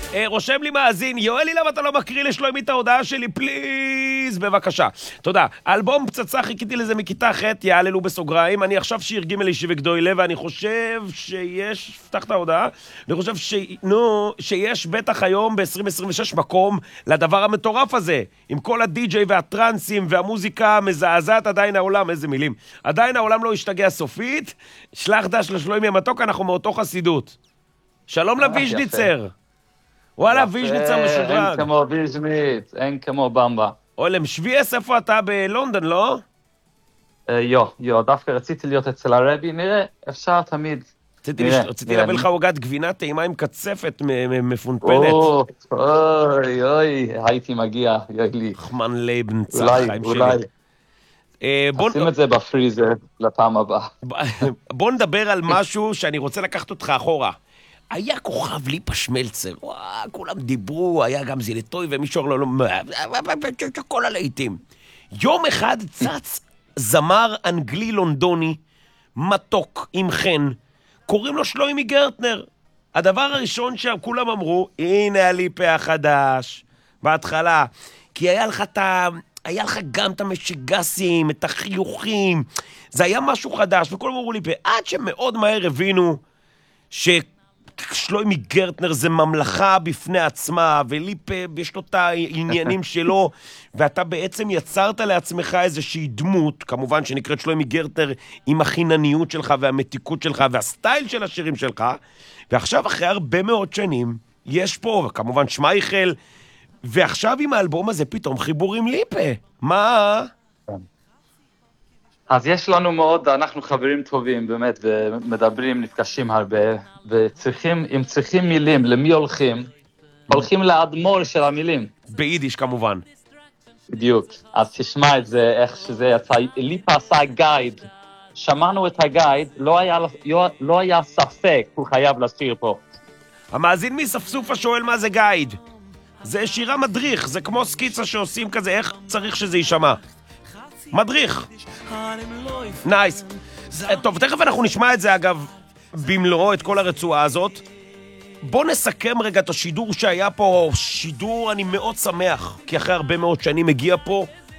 רושם לי מאזין, יואלי, למה אתה לא מקריא לשלומי את ההודעה שלי, פליז, בבקשה. תודה. אלבום פצצה, חיכיתי לזה מכיתה ח' יעללו בסוגריים, אני עכשיו שיר ג' אישי וגדוי לב, ואני חושב שיש, פתח את ההודעה, אני חושב שיש בטח היום ב-2026 מקום לדבר המטורף הזה, עם כל הדי-ג'יי והטרנסים והמוזיקה המזעזעת עדיין העולם, איזה מילים, עדיין העולם לא השתגע סופית, שלח דש לשלומי המתוק, אנחנו מאותו חסידות. שלום לויז'ניצר. וואלה, ויז'ניצר משודרג. אין כמו ויז'ניץ, אין כמו במבה. אולם, שוויאס, איפה אתה בלונדון, לא? דווקא רציתי להיות אצל הרבי, נראה, אפשר תמיד. רציתי להביא לך עוגת גבינה טעימה עם קצפת מפונפנת. אוי, הייתי מגיע, יגלי. חמן לייבן, צחיים שלי. אולי. שים את זה בפריזר לפעם הבאה. בוא נדבר על משהו שאני רוצה לקחת אותך אחורה. היה כוכב ליפה שמלצר, כולם דיברו, היה גם זילטוי ומישהו לא, כל הלהיטים. יום אחד צץ זמר אנגלי לונדוני, מתוק עם חן, קוראים לו שלומי גרטנר. הדבר הראשון שכולם אמרו, הנה הליפה החדש, בהתחלה, כי היה לך גם את המשגסים, את החיוכים, זה היה משהו חדש, וכולם אמרו ליפה, עד שמאוד מהר הבינו שלומי גרטנר זה ממלכה בפני עצמה, וליפה יש לו את העניינים שלו, ואתה בעצם יצרת לעצמך איזושהי דמות, כמובן שנקראת שלומי גרטנר, עם החינניות שלך והמתיקות שלך והסטייל של השירים שלך, ועכשיו אחרי הרבה מאוד שנים, יש פה כמובן שמייכל, ועכשיו עם האלבום הזה פתאום חיבורים ליפה. מה? אז יש לנו מאוד, אנחנו חברים טובים באמת, ומדברים, נפגשים הרבה, אם צריכים מילים, למי הולכים? הולכים לאדמו"ר של המילים. ביידיש כמובן. בדיוק. אז תשמע את זה, איך שזה יצא. ליפה עשה גייד. שמענו את הגייד, לא היה ספק, הוא חייב לשיר פה. המאזין מספסופה שואל מה זה גייד. זה שירה מדריך, זה כמו סקיצה שעושים כזה, איך צריך שזה יישמע. מדריך. נייס. טוב, תכף אנחנו נשמע את זה, אגב, במלואו את כל הרצועה הזאת. בוא נסכם רגע את השידור שהיה פה. שידור, אני מאוד שמח, כי אחרי הרבה מאוד שנים הגיע פה